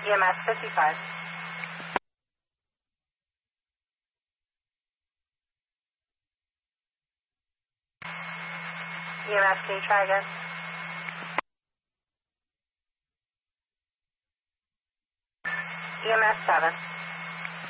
EMS 55. EMS, can you try again? EMS 7.